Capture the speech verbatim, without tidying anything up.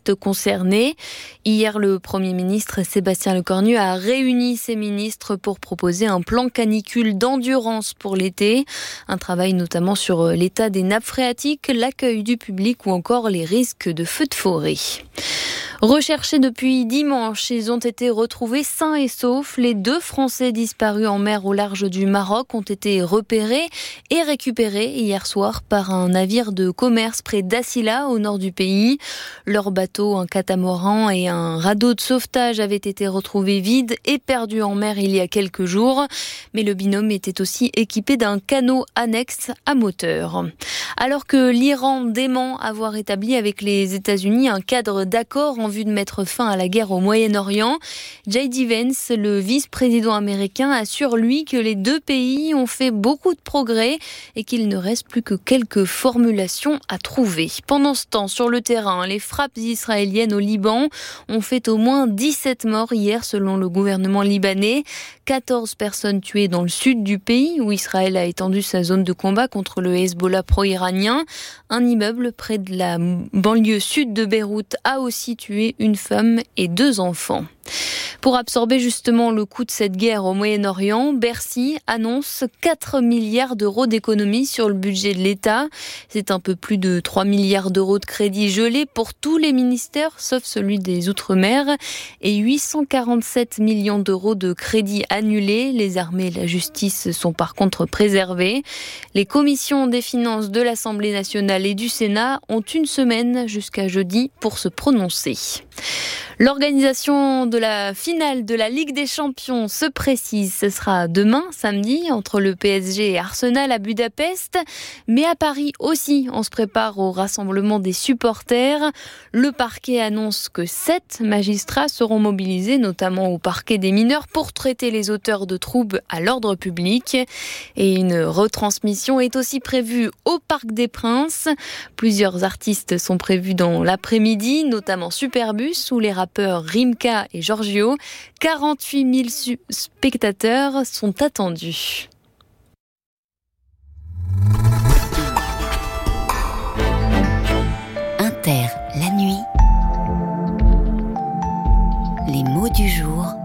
touristes concernés. Hier, le Premier ministre Sébastien Lecornu a réuni ses ministres pour proposer un plan canicule d'endurance pour l'été. Un travail notamment sur l'état des nappes phréatiques, l'accueil du public ou encore les risques de feux de forêt. Recherchés depuis dimanche, ils ont été retrouvés sains et saufs. Les deux Français disparus en mer au large du Maroc ont été repérés et récupérés hier soir par un navire de commerce près d'Assila, au nord du pays. Leur bateau, un catamaran et un radeau de sauvetage avaient été retrouvés vides et perdus en mer il y a quelques jours. Mais le binôme était aussi équipé d'un canot annexe à moteur. Alors que l'Iran dément avoir établi avec les États-Unis un cadre d'accord en vue de mettre fin à la guerre au Moyen-Orient, J D Vance, le vice-président américain, assure lui que les deux pays ont fait beaucoup de progrès et qu'il ne reste plus que quelques formulations à trouver. Pendant ce temps, sur le terrain, les frappes israéliennes au Liban ont fait au moins dix-sept morts hier selon le gouvernement libanais. quatorze personnes tuées dans le sud du pays où Israël a étendu sa zone de combat contre le Hezbollah pro-iranien. Un immeuble près de la banlieue sud de Beyrouth a aussi tué une femme et deux enfants. Pour absorber justement le coût de cette guerre au Moyen-Orient, Bercy annonce quatre milliards d'euros d'économies sur le budget de l'État. C'est un peu plus de trois milliards d'euros de crédits gelés pour tous les ministères, sauf celui des Outre-mer, et huit cent quarante-sept millions d'euros de crédits annulés. Les armées et la justice sont par contre préservées. Les commissions des finances de l'Assemblée nationale et du Sénat ont une semaine jusqu'à jeudi pour se prononcer. L'organisation de la finale de la Ligue des Champions se précise. Ce sera demain, samedi, entre le P S G et Arsenal à Budapest. Mais à Paris aussi, on se prépare au rassemblement des supporters. Le parquet annonce que sept magistrats seront mobilisés, notamment au parquet des mineurs, pour traiter les auteurs de troubles à l'ordre public. Et une retransmission est aussi prévue au Parc des Princes. Plusieurs artistes sont prévus dans l'après-midi, notamment Superbus, où les rappeurs Rimka et Giorgio. quarante-huit mille su- spectateurs sont attendus. Inter, la nuit. Les mots du jour